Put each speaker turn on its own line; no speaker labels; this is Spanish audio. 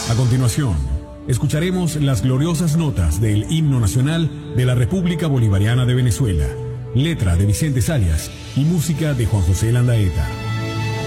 A continuación, escucharemos las gloriosas notas del himno nacional de la República Bolivariana de Venezuela, letra de Vicente Zayas y música de Juan José Landaeta.